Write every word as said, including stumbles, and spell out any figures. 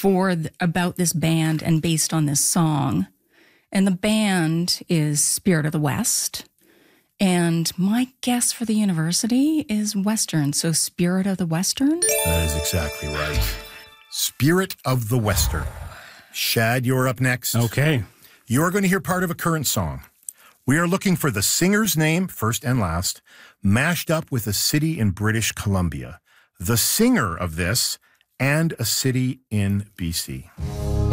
for th- about this band and based on this song. And the band is Spirit of the West. And my guess for the university is Western. So Spirit of the Western? That is exactly right. Spirit of the Western. Shad, you're up next. Okay. You're going to hear part of a current song. We are looking for the singer's name, first and last, mashed up with a city in British Columbia, the singer of this, and a city in B C.